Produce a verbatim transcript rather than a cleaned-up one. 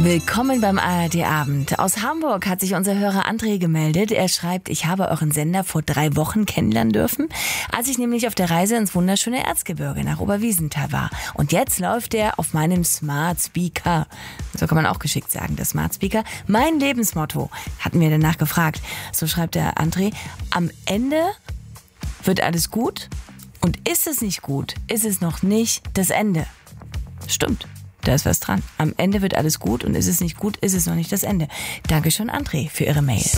Willkommen beim A R D-Abend. Aus Hamburg hat sich unser Hörer André gemeldet. Er schreibt, ich habe euren Sender vor drei Wochen kennenlernen dürfen, als ich nämlich auf der Reise ins wunderschöne Erzgebirge nach Oberwiesenthal war. Und jetzt läuft er auf meinem Smart Speaker. So kann man auch geschickt sagen, der Smart Speaker. Mein Lebensmotto, hatten wir danach gefragt. So schreibt der André, am Ende wird alles gut und ist es nicht gut, ist es noch nicht das Ende. Stimmt. Da ist was dran. Am Ende wird alles gut und ist es nicht gut, ist es noch nicht das Ende. Dankeschön, André, für Ihre Mail.